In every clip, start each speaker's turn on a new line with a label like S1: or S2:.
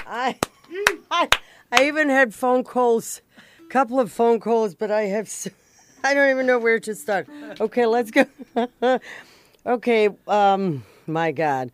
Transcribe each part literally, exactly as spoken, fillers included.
S1: I, I, I even had phone calls, a couple of phone calls, but I have, s- I don't even know where to start. Okay, let's go. Okay, um, my God.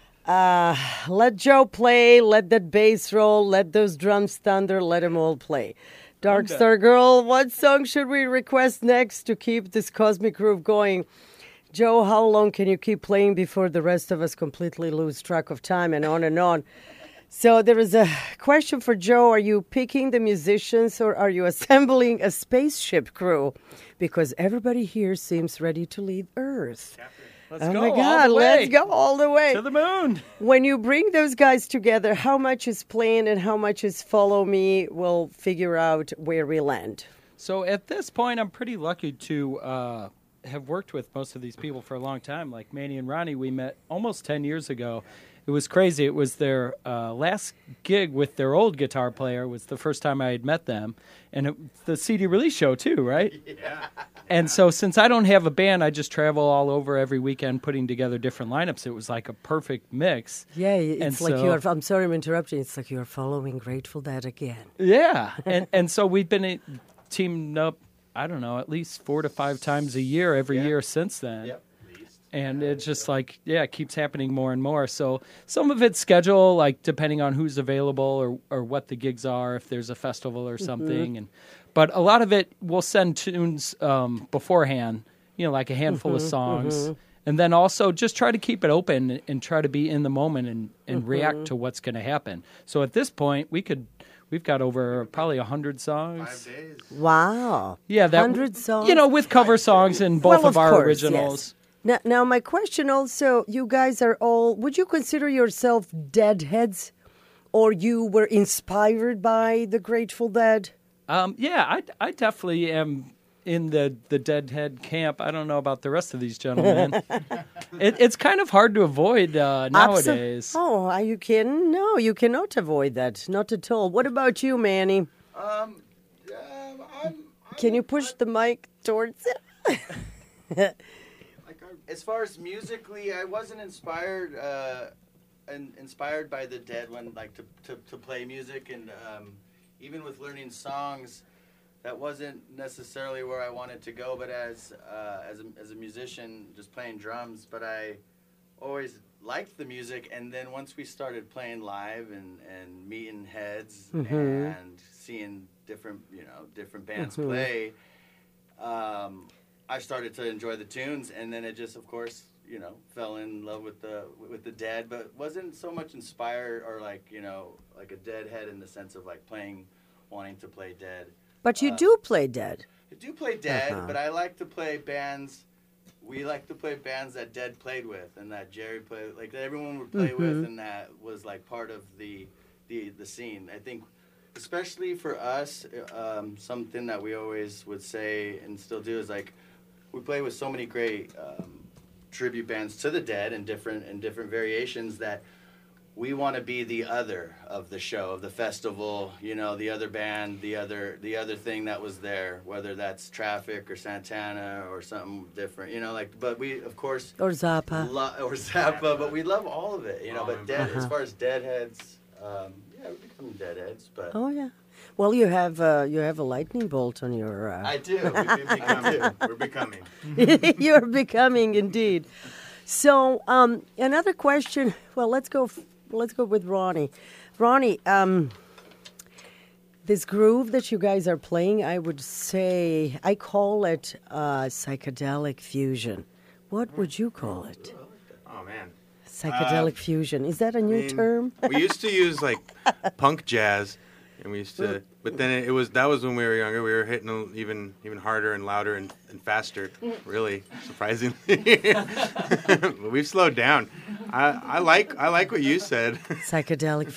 S1: Uh, let Joe play, let that bass roll, let those drums thunder, let them all play. Dark Star Girl, what song should we request next to keep this cosmic groove going? Joe, how long can you keep playing before the rest of us completely lose track of time, and on and on? So there is a question for Joe. Are you picking the musicians or are you assembling a spaceship crew? Because everybody here seems ready to leave Earth.
S2: Let's
S1: oh
S2: go
S1: my
S2: all
S1: God,
S2: the way.
S1: let's go all the way.
S2: To the moon.
S1: When you bring those guys together, how much is playing and how much is follow me? We'll figure out where we land.
S2: So at this point, I'm pretty lucky to uh, have worked with most of these people for a long time. Like Manny and Ronnie, we met almost ten years ago. It was crazy. It was their uh, last gig with their old guitar player was the first time I had met them. And it, the C D release show, too, right?
S3: Yeah.
S2: And so since I don't have a band, I just travel all over every weekend putting together different lineups. It was like a perfect mix.
S1: Yeah, it's
S2: And
S1: like
S2: so-
S1: you're, I'm sorry I'm interrupting. It's like you're following Grateful Dead again.
S2: Yeah. and and so we've been uh, teamed up, I don't know, at least four to five times a year every
S3: Yeah.
S2: year since then.
S3: Yep.
S2: And it's just like, yeah, it keeps happening more and more. So some of it's schedule, like depending on who's available or, or what the gigs are, if there's a festival or something. And but a lot of it, we'll send tunes um, beforehand, you know, like a handful of songs. And then also just try to keep it open and try to be in the moment and, and react to what's going to happen. So at this point, we could, we've got over probably one hundred songs.
S3: Five days.
S1: Wow.
S2: Yeah, that
S1: one hundred songs?
S2: You know, with cover songs and both
S1: Well,
S2: of,
S1: of
S2: our
S1: course,
S2: originals.
S1: yes. Now, now, my question also, you guys are all, would you consider yourself Deadheads? Or you were inspired by the Grateful Dead?
S2: Um, yeah, I, I definitely am in the, the Deadhead camp. I don't know about the rest of these gentlemen. it, it's kind of hard to avoid uh, nowadays.
S1: Abso- oh, are you kidding? No, you cannot avoid that. Not at all. What about you, Manny?
S3: Um, yeah, I'm,
S1: Can you push the mic towards it?
S3: like I, as far as musically, I wasn't inspired uh, and inspired by the Dead when like to, to, to play music, and um, even with learning songs, that wasn't necessarily where I wanted to go. But as uh, as a, as a musician, just playing drums, but I always liked the music, and then once we started playing live and, and meeting heads and seeing different you know different bands play. Um, I started to enjoy the tunes, and then it just, of course, you know, fell in love with the with the Dead, but wasn't so much inspired or like you know like a Deadhead in the sense of like playing, wanting to play Dead.
S1: But you
S3: Uh,
S1: do play Dead.
S3: I do play Dead,
S1: Uh-huh.
S3: but I like to play bands. We like to play bands that Dead played with, and that Jerry played, like that everyone would play with, and that was like part of the the the scene. I think. Especially for us, um, something that we always would say and still do is like we play with so many great um, tribute bands to the Dead and different and different variations that we want to be the other of the show, of the festival. You know, the other band, the other the other thing that was there, whether that's Traffic or Santana or something different. You know, like but we of course
S1: Or Zappa.
S3: lo- or Zappa, but we love all of it. You know,
S4: All
S3: but
S4: of
S3: Dead
S1: Uh-huh.
S3: as far as Deadheads. Um, yeah, we're becoming Deadheads, but
S1: Oh, yeah. Well, you have uh, you have a lightning bolt on your... Uh...
S3: I do.
S4: We're becoming. We're becoming.
S1: You're becoming, indeed. So, um, another question. Well, let's go. f- Let's go with Ronnie. Ronnie, um, this groove that you guys are playing, I would say, I call it uh, psychedelic fusion. What would you call it?
S4: Oh man.
S1: Psychedelic fusion. Is that a new
S4: I mean,
S1: term?
S4: We used to use like punk jazz, and we used to. But then it, it was that was when we were younger. We were hitting them even even harder and louder and, and faster. Really, surprisingly, but we've slowed down. I, I like I like what you said.
S1: Psychedelic